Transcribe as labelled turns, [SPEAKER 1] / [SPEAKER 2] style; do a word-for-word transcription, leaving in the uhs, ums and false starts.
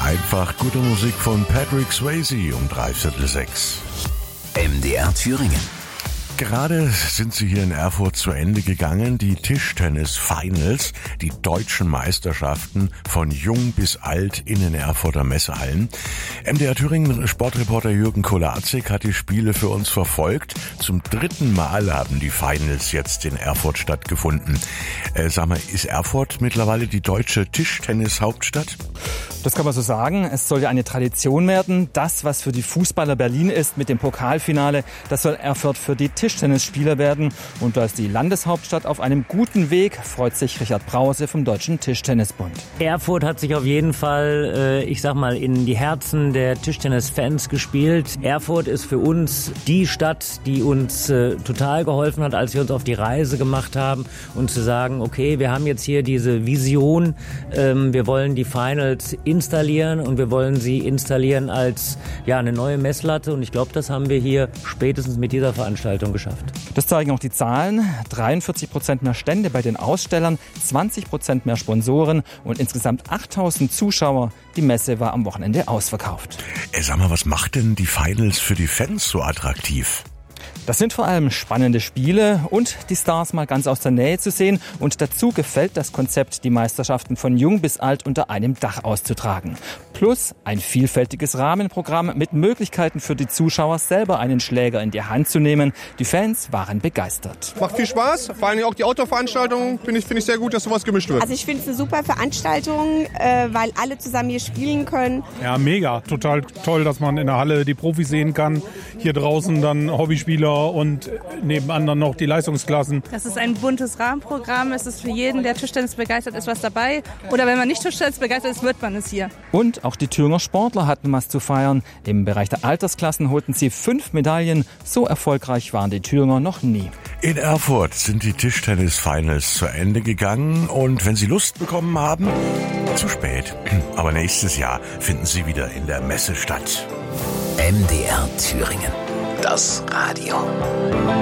[SPEAKER 1] einfach gute Musik von Patrick Swayze um dreiviertel sechs.
[SPEAKER 2] M D R Thüringen.
[SPEAKER 1] Gerade sind sie hier in Erfurt zu Ende gegangen, die Tischtennis-Finals, die deutschen Meisterschaften von jung bis alt in den Erfurter Messehallen. M D R Thüringen Sportreporter Jürgen Kolazik hat die Spiele für uns verfolgt. Zum dritten Mal haben die Finals jetzt in Erfurt stattgefunden. Äh, sag mal, ist Erfurt mittlerweile die deutsche Tischtennis-Hauptstadt?
[SPEAKER 3] Das kann man so sagen. Es soll ja eine Tradition werden. Das, was für die Fußballer Berlin ist mit dem Pokalfinale, das soll Erfurt für die Tischtennisspieler werden. Und da ist die Landeshauptstadt auf einem guten Weg, freut sich Richard Brause vom Deutschen Tischtennisbund.
[SPEAKER 4] Erfurt hat sich auf jeden Fall, äh, ich sag mal, in die Herzen der Tischtennisfans gespielt. Erfurt ist für uns die Stadt, die uns äh, total geholfen hat, als wir uns auf die Reise gemacht haben und zu sagen, okay, wir haben jetzt hier diese Vision, ähm, wir wollen die Finals installieren und wir wollen sie installieren als ja eine neue Messlatte und ich glaube, das haben wir hier spätestens mit dieser Veranstaltung geschafft.
[SPEAKER 3] Das zeigen auch die Zahlen. dreiundvierzig Prozent mehr Stände bei den Ausstellern, zwanzig Prozent mehr Sponsoren und insgesamt achttausend Zuschauer. Die Messe war am Wochenende ausverkauft.
[SPEAKER 1] Ey, sag mal, was macht denn die Finals für die Fans so attraktiv?
[SPEAKER 3] Das sind vor allem spannende Spiele und die Stars mal ganz aus der Nähe zu sehen. Und dazu gefällt das Konzept, die Meisterschaften von jung bis alt unter einem Dach auszutragen. Plus ein vielfältiges Rahmenprogramm mit Möglichkeiten für die Zuschauer, selber einen Schläger in die Hand zu nehmen. Die Fans waren begeistert.
[SPEAKER 5] Macht viel Spaß, vor allem auch die Outdoor-Veranstaltungen finde ich, finde ich sehr gut, dass sowas gemischt wird.
[SPEAKER 6] Also ich finde es eine super Veranstaltung, äh, weil alle zusammen hier spielen können.
[SPEAKER 7] Ja, mega. Total toll, dass man in der Halle die Profis sehen kann. Hier draußen dann Hobbyspieler und neben anderen noch die Leistungsklassen.
[SPEAKER 8] Das ist ein buntes Rahmenprogramm. Es ist für jeden, der Tischtennis begeistert ist, was dabei. Oder wenn man nicht Tischtennis begeistert ist, wird man es hier.
[SPEAKER 3] Und auch die Thüringer Sportler hatten was zu feiern. Im Bereich der Altersklassen holten sie fünf Medaillen. So erfolgreich waren die Thüringer noch nie.
[SPEAKER 1] In Erfurt sind die Tischtennis-Finals zu Ende gegangen und wenn Sie Lust bekommen haben, zu spät. Aber nächstes Jahr finden Sie wieder in der Messe statt.
[SPEAKER 2] M D R Thüringen. Das Radio.